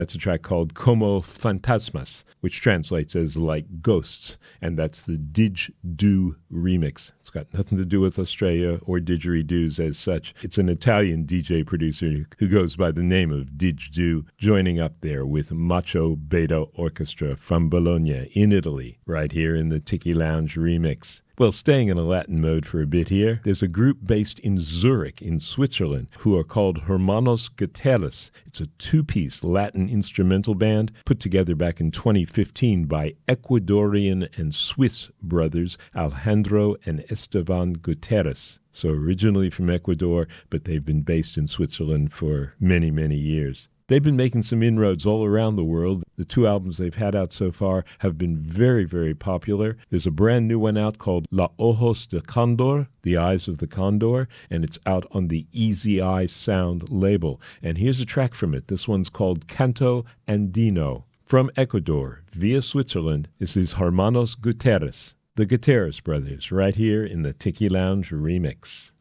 That's a track called Como Fantasmas, which translates as like ghosts, and that's the Didgeridoo remix. It's got nothing to do with Australia or didgeridoos as such. It's an Italian DJ producer who goes by the name of Didgeridoo, joining up there with Macho Beta Orchestra from Bologna in Italy, right here in the Tiki Lounge remix. Well, staying in a Latin mode for a bit here, there's a group based in Zurich in Switzerland who are called Hermanos Guterres. It's a two-piece Latin instrumental band put together back in 2015 by Ecuadorian and Swiss brothers Alejandro and Esteban Guterres. So originally from Ecuador, but they've been based in Switzerland for many, many years. They've been making some inroads all around the world. The two albums they've had out so far have been very, very popular. There's a brand new one out called La Ojos de Condor, The Eyes of the Condor, and it's out on the Easy Eye Sound label. And here's a track from it. This one's called Canto Andino. From Ecuador, via Switzerland, this is Hermanos Guterres, the Guterres brothers, right here in the Tiki Lounge remix.